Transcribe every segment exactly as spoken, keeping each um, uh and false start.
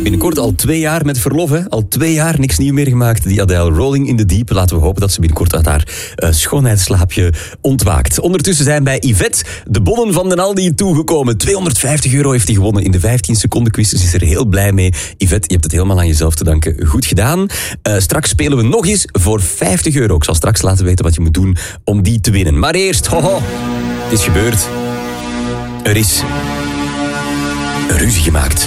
Binnenkort al twee jaar met verlof, hè? Al twee jaar niks nieuw meer gemaakt. Die Adele, Rolling in the Deep. Laten we hopen dat ze binnenkort uit haar uh, schoonheidsslaapje ontwaakt. Ondertussen zijn bij Yvette de bonnen van den Aldi toegekomen. tweehonderdvijftig euro heeft hij gewonnen in de vijftien seconden quiz. Ze is er heel blij mee. Yvette, je hebt het helemaal aan jezelf te danken. Goed gedaan. Uh, straks spelen we nog eens voor vijftig euro. Ik zal straks laten weten wat je moet doen om die te winnen. Maar eerst, hoho, het is gebeurd. Er is een ruzie gemaakt.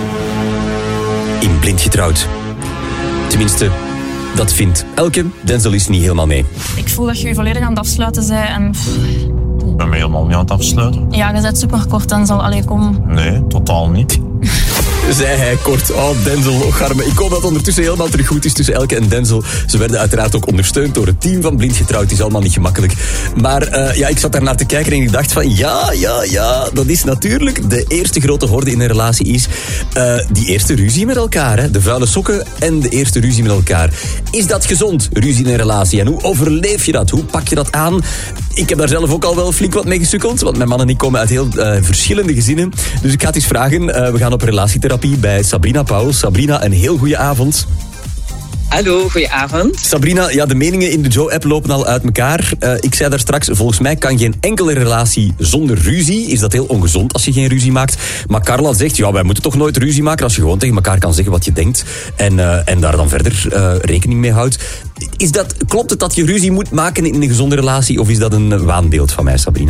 In Blind Getrouwd. Tenminste, dat vindt Elke. Denzel is niet helemaal mee. Ik voel dat je je volledig aan het afsluiten bent. En... Ik ben me helemaal niet aan het afsluiten. Ja, je bent superkort, Denzel. Allee, kom. Nee, totaal niet. Zei hij kort. Oh, Denzel, och arme. Ik hoop dat het ondertussen helemaal terug goed is tussen Elke en Denzel. Ze werden uiteraard ook ondersteund door het team van Blind Getrouwd. Het is allemaal niet gemakkelijk. Maar uh, ja, ik zat daar naar te kijken en ik dacht van ja, ja, ja. Dat is natuurlijk de eerste grote horde in een relatie is uh, die eerste ruzie met elkaar. Hè? De vuile sokken en de eerste ruzie met elkaar. Is dat gezond, ruzie in een relatie? En hoe overleef je dat? Hoe pak je dat aan? Ik heb daar zelf ook al wel flink wat mee gesukkeld. Want mijn man en ik komen uit heel uh, verschillende gezinnen. Dus ik ga het eens vragen. Uh, we gaan op relatietherapie bij Sabrina Pauwels. Sabrina, een heel goede avond. Hallo, goedenavond. Sabrina, ja, de meningen in de Joe-app lopen al uit elkaar. Uh, ik zei daar straks, volgens mij kan geen enkele relatie zonder ruzie. Is dat heel ongezond als je geen ruzie maakt. Maar Carla zegt, ja, wij moeten toch nooit ruzie maken als je gewoon tegen elkaar kan zeggen wat je denkt. En, uh, en daar dan verder uh, rekening mee houdt. Is dat, klopt het dat je ruzie moet maken in een gezonde relatie? Of is dat een waanbeeld van mij, Sabrina?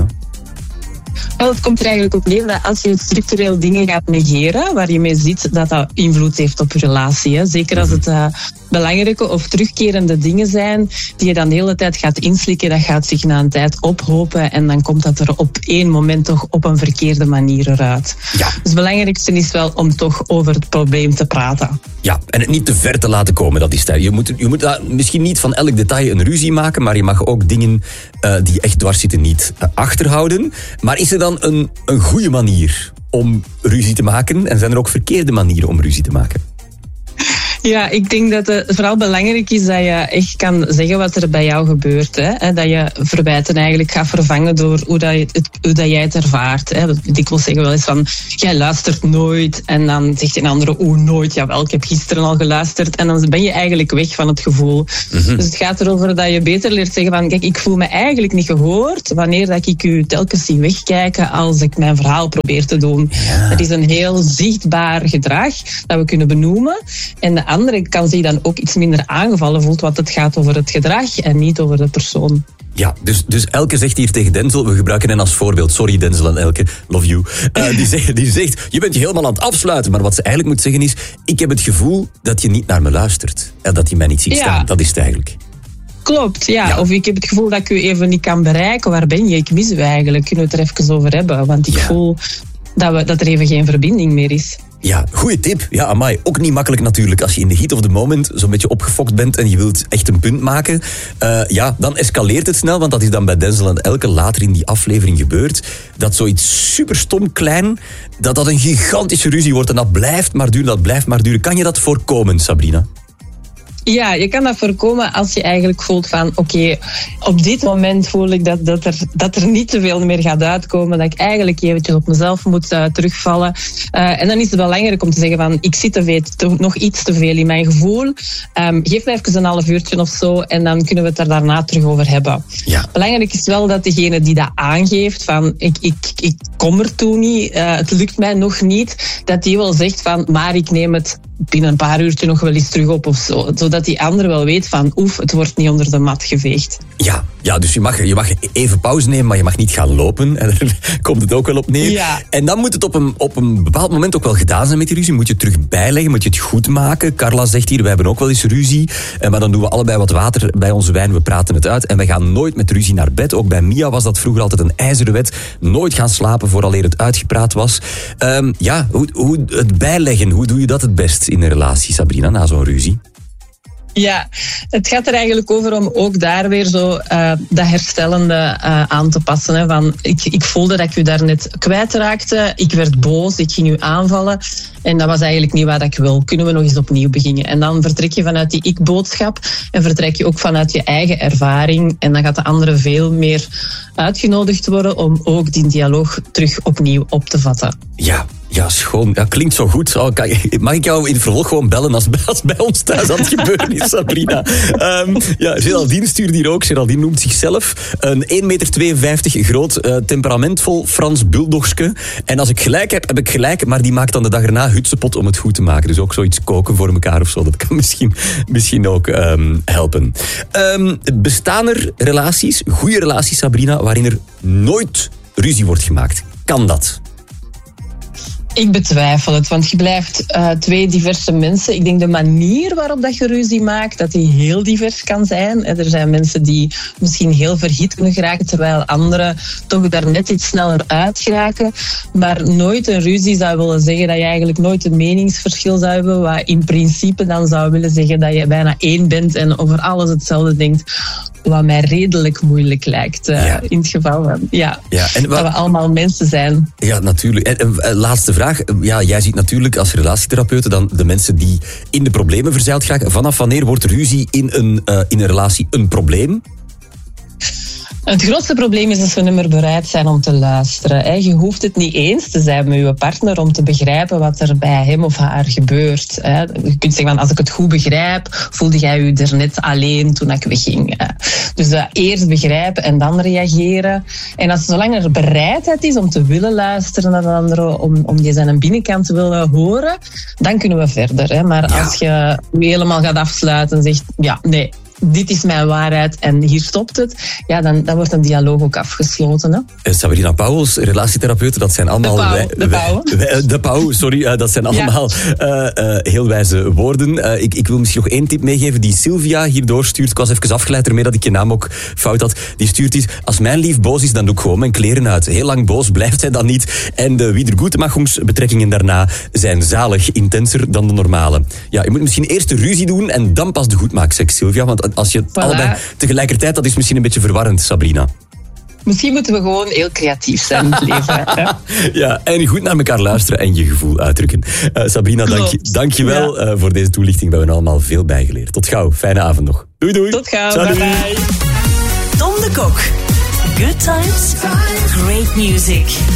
Wel, het komt er eigenlijk op neer dat als je structureel dingen gaat negeren, waar je mee ziet dat dat invloed heeft op je relatie. Hè. Zeker als het uh, belangrijke of terugkerende dingen zijn die je dan de hele tijd gaat inslikken, dat gaat zich na een tijd ophopen en dan komt dat er op één moment toch op een verkeerde manier eruit. Ja. Dus het belangrijkste is wel om toch over het probleem te praten. Ja, en het niet te ver te laten komen, dat is het. Je moet, je moet uh, misschien niet van elk detail een ruzie maken, maar je mag ook dingen uh, die echt dwars zitten niet uh, achterhouden. Maar is er dan een, een goede manier om ruzie te maken? En zijn er ook verkeerde manieren om ruzie te maken? Ja, ik denk dat het vooral belangrijk is dat je echt kan zeggen wat er bij jou gebeurt. Hè? Dat je verwijten eigenlijk gaat vervangen door hoe, dat je het, hoe dat jij het ervaart. Hè? Ik wil zeggen wel eens van, jij luistert nooit. En dan zegt een andere, oeh, nooit. Jawel, ik heb gisteren al geluisterd. En dan ben je eigenlijk weg van het gevoel. Mm-hmm. Dus het gaat erover dat je beter leert zeggen van, kijk, ik voel me eigenlijk niet gehoord wanneer dat ik u telkens zie wegkijken als ik mijn verhaal probeer te doen. Ja. Dat is een heel zichtbaar gedrag dat we kunnen benoemen. En de andere kan zich dan ook iets minder aangevallen voelt, want het gaat over het gedrag en niet over de persoon. Ja, dus, dus Elke zegt hier tegen Denzel, we gebruiken hen als voorbeeld, sorry Denzel en Elke, love you. Uh, die, zegt, die zegt, je bent je helemaal aan het afsluiten. Maar wat ze eigenlijk moet zeggen is, ik heb het gevoel dat je niet naar me luistert. En dat je mij niet ziet ja. staan, dat is het eigenlijk. Klopt, ja. ja. Of ik heb het gevoel dat ik u even niet kan bereiken. Waar ben je? Ik mis u eigenlijk. Kunnen we het er even over hebben? Want ik ja. voel dat, we, dat er even geen verbinding meer is. Ja, goeie tip. Ja, amai. Ook niet makkelijk natuurlijk. Als je in de heat of the moment zo'n beetje opgefokt bent en je wilt echt een punt maken, uh, ja, dan escaleert het snel, want dat is dan bij Denzel en Elke later in die aflevering gebeurd. Dat zoiets super stom klein, dat dat een gigantische ruzie wordt en dat blijft maar duren, dat blijft maar duren. Kan je dat voorkomen, Sabrina? Ja, je kan dat voorkomen als je eigenlijk voelt van oké, okay, op dit moment voel ik dat, dat, er, dat er niet te veel meer gaat uitkomen, dat ik eigenlijk eventjes op mezelf moet uh, terugvallen. Uh, en dan is het belangrijk om te zeggen van ik zit te veel, te, nog iets te veel in mijn gevoel. Um, geef me even een half uurtje of zo en dan kunnen we het er daarna terug over hebben. Ja. Belangrijk is wel dat degene die dat aangeeft van ik, ik, ik kom ertoe niet, uh, het lukt mij nog niet, dat die wel zegt van maar ik neem het binnen een paar uurtje nog wel eens terug op of zo. Zodat die ander wel weet van oef, het wordt niet onder de mat geveegd. Ja, ja dus je mag, je mag even pauze nemen, maar je mag niet gaan lopen. En daar komt het ook wel op neer. Ja. En dan moet het op een, op een bepaald moment ook wel gedaan zijn met die ruzie. Moet je het terug bijleggen, moet je het goed maken. Carla zegt hier, wij hebben ook wel eens ruzie. Maar dan doen we allebei wat water bij onze wijn, we praten het uit. En wij gaan nooit met ruzie naar bed. Ook bij Mia was dat vroeger altijd een ijzeren wet. Nooit gaan slapen vooraleer het uitgepraat was. Um, ja, hoe, hoe het bijleggen, hoe doe je dat het best in een relatie, Sabrina, na zo'n ruzie? Ja, het gaat er eigenlijk over om ook daar weer zo uh, dat herstellende uh, aan te passen. Hè, van, ik, ik voelde dat ik u daarnet kwijtraakte, ik werd boos, ik ging u aanvallen en dat was eigenlijk niet wat ik wil. Kunnen we nog eens opnieuw beginnen? En dan vertrek je vanuit die ik-boodschap en vertrek je ook vanuit je eigen ervaring en dan gaat de andere veel meer uitgenodigd worden om ook die dialoog terug opnieuw op te vatten. Ja. Ja, schoon. Ja, klinkt zo goed. Oh, kan, mag ik jou in het vervolg gewoon bellen als, als bij ons thuis aan het gebeuren is, Sabrina? Um, ja, Geraldine stuurt hier ook. Geraldine noemt zichzelf een één meter tweeënvijftig groot, uh, temperamentvol Frans bulldogske. En als ik gelijk heb, heb ik gelijk. Maar die maakt dan de dag erna hutsepot om het goed te maken. Dus ook zoiets koken voor elkaar of zo. Dat kan misschien, misschien ook um, helpen. Um, bestaan er relaties, goede relaties, Sabrina, waarin er nooit ruzie wordt gemaakt? Kan dat? Ik betwijfel het, want je blijft uh, twee diverse mensen. Ik denk de manier waarop dat je ruzie maakt, dat die heel divers kan zijn. Er zijn mensen die misschien heel verhit kunnen geraken, terwijl anderen toch daar net iets sneller uit geraken. Maar nooit een ruzie zou willen zeggen dat je eigenlijk nooit een meningsverschil zou hebben, wat in principe dan zou willen zeggen dat je bijna één bent en over alles hetzelfde denkt. Wat mij redelijk moeilijk lijkt. Uh, ja. In het geval van, ja, ja, en wat, dat we allemaal mensen zijn. Ja, natuurlijk. En, en, laatste vraag. Ja, jij ziet natuurlijk als relatietherapeute dan de mensen die in de problemen verzeild geraken. Vanaf wanneer wordt ruzie in een, uh, in een relatie een probleem? Het grootste probleem is dat we niet meer bereid zijn om te luisteren. Je hoeft het niet eens te zijn met je partner om te begrijpen wat er bij hem of haar gebeurt. Je kunt zeggen, van, als ik het goed begrijp, voelde jij je er net alleen toen ik wegging. Dus eerst begrijpen en dan reageren. En als zolang er bereidheid is om te willen luisteren naar de andere, om, om die zijn binnenkant te willen horen, dan kunnen we verder. Maar als je je helemaal gaat afsluiten en zegt, ja, nee, dit is mijn waarheid en hier stopt het, ja, dan, dan wordt een dialoog ook afgesloten. Hè? Sabrina Pauwels, relatietherapeuten, dat zijn allemaal... De Pauw, wij, de Pauw. Wij, de Pauw, sorry, uh, dat zijn allemaal ja. uh, uh, heel wijze woorden. Uh, ik, ik wil misschien nog één tip meegeven die Sylvia hier doorstuurt. Ik was even afgeleid ermee dat ik je naam ook fout had. Die stuurt iets, als mijn lief boos is, dan doe ik gewoon mijn kleren uit. Heel lang boos blijft hij dan niet. En de Wiedergutmachungsbetrekkingen daarna zijn zalig intenser dan de normale. Ja, je moet misschien eerst de ruzie doen en dan pas de goedmaakseks, Sylvia, want als je het voilà. allebei tegelijkertijd, dat is misschien een beetje verwarrend, Sabrina. Misschien moeten we gewoon heel creatief zijn in het leven. Ja. Ja, en goed naar elkaar luisteren en je gevoel uitdrukken. Uh, Sabrina, dank je, dank je wel ja. uh, voor deze toelichting. We hebben allemaal veel bijgeleerd. Tot gauw. Fijne avond nog. Doei, doei. Tot gauw. Salut. Bye bye. Tom de Kok. Good times, great music.